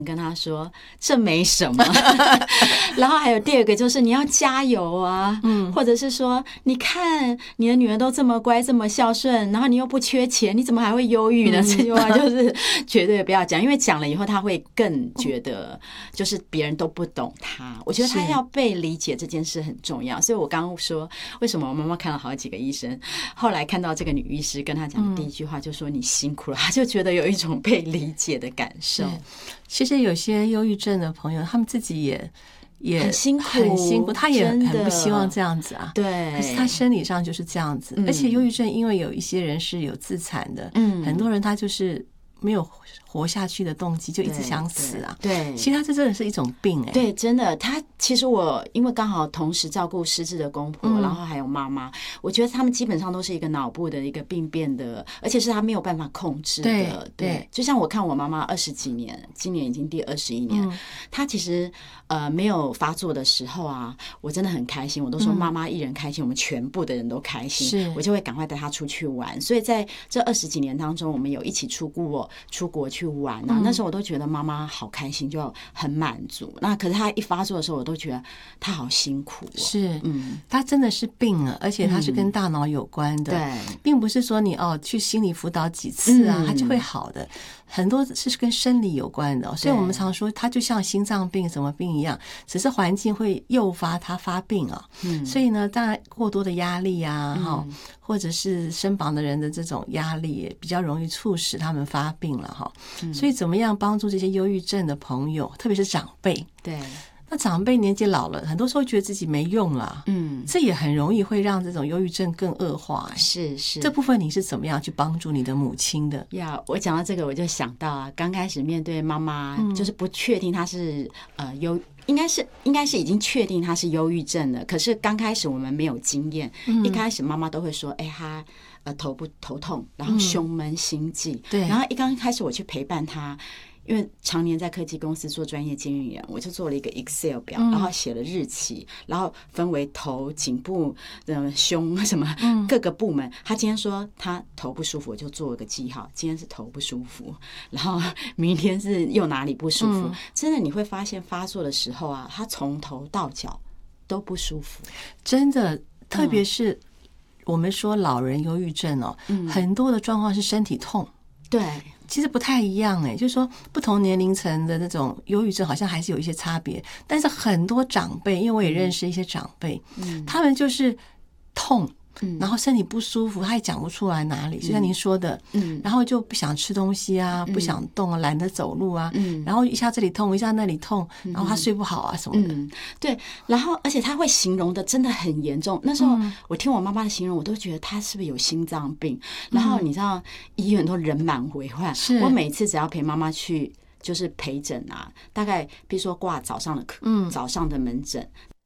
跟他说这没什么然后还有第二个就是你要加油啊，或者是说你看你的女儿都这么乖这么孝顺，然后你又不缺钱，你怎么还会忧郁呢？这句话就是绝对不要讲，因为讲了以后他会更觉得就是别人都不懂他。我觉得他要被理解这件事很重要，所以我刚刚说为什么我妈妈看了好几个医生，后来看到这个女医师跟她讲的第一句话就说你辛苦了，她就觉得有一种被理解的感受。 其实有些忧郁症的朋友，他们自己也很辛苦， 他也很不希望这样子啊。 对， 可是他生理上就是这样子，而且忧郁症因为有一些人是有自残的，很多人他就是没有活下去的动机，就一直想死啊。 对， 其实他这真的是一种病哎。 对，真的，他其实我因为刚好同时照顾失智的公婆，然后还有妈妈，我觉得他们基本上都是一个脑部的一个病变的，而且是他没有办法控制的。对，就像我看我妈妈20几年，今年已经第21年，她其实没有发作的时候啊，我真的很开心，我都说妈妈一人开心，我们全部的人都开心，我就会赶快带她出去玩。所以在这20几年当中，我们有一起出国去玩啊，那时候我都觉得妈妈好开心，就很满足。那可是她一发作的时候，我都觉得她好辛苦哦。 是，她真的是病了，而且她是跟大脑有关的，对，并不是说你去心理辅导几次啊，她就会好的。很多是跟生理有关的，所以我们常说它就像心脏病什么病一样，只是环境会诱发它发病啊。所以呢，当然过多的压力啊，或者是身旁的人的这种压力，也比较容易促使他们发病了哈。所以怎么样帮助这些忧郁症的朋友，特别是长辈？对。那长辈年纪老了，很多时候觉得自己没用了，这也很容易会让这种忧郁症更恶化。是，这部分你是怎么样去帮助你的母亲的？ 我讲到这个，我就想到啊，刚开始面对妈妈，就是不确定她是应该是已经确定她是忧郁症了，可是刚开始我们没有经验，一开始妈妈都会说，她头痛，然后胸闷心悸，对，然后一刚开始我去陪伴她。因为常年在科技公司做专业经理人，我就做了一个 Excel 表，然后写了日期，然后分为头、颈部、胸什么各个部门。他今天说他头不舒服，我就做了个记号，今天是头不舒服，然后明天是又哪里不舒服。真的你会发现发作的时候啊，他从头到脚都不舒服， 真的，特别是我们说老人忧郁症很多的状况是身体痛，对。其实不太一样就是说不同年龄层的那种忧郁症好像还是有一些差别，但是很多长辈，因为我也认识一些长辈，他们就是痛，然后身体不舒服，他也讲不出来哪里，就像您说的，然后就不想吃东西啊，不想动啊，懒得走路啊，然后一下这里痛，一下那里痛，然后他睡不好啊什么的。 对，然后而且他会形容的真的很严重。那时候我听我妈妈的形容，我都觉得他是不是有心脏病？然后你知道医院都人满为患，我每次只要陪妈妈去就是陪诊啊，大概比如说挂早上的门诊，